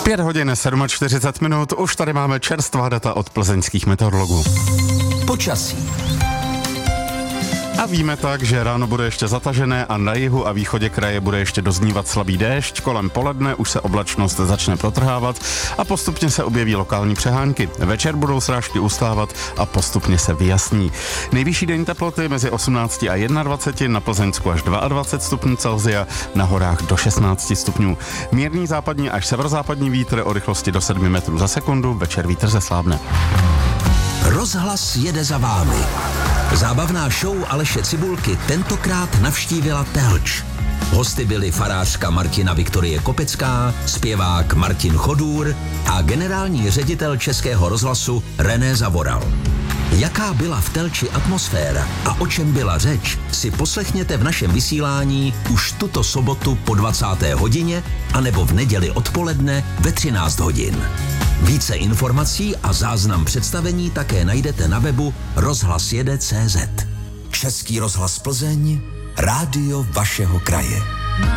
5 hodin 47 minut, už tady máme čerstvá data od plzeňských meteorologů. Počasí. A víme tak, že ráno bude ještě zatažené a na jihu a východě kraje bude ještě doznívat slabý déšť. Kolem poledne už se oblačnost začne protrhávat a postupně se objeví lokální přehánky. Večer budou srážky ustávat a postupně se vyjasní. Nejvyšší denní teploty mezi 18 a 21, na Plzeňsku až 22 stupňů Celsia, na horách do 16 stupňů. Mírný západní až severozápadní vítr o rychlosti do 7 metrů za sekundu, večer vítr zeslábne. Rozhlas jede za vámi. Zábavná show Aleše Cibulky tentokrát navštívila Telč. Hosty byli farářka Martina Viktorie Kopecká, zpěvák Martin Chodůr a generální ředitel Českého rozhlasu René Zavoral. Jaká byla v Telči atmosféra a o čem byla řeč, si poslechněte v našem vysílání už tuto sobotu po 20. hodině anebo v neděli odpoledne ve 13 hodin. Více informací a záznam představení také najdete na webu rozhlasjede.cz. Český rozhlas Plzeň, rádio vašeho kraje.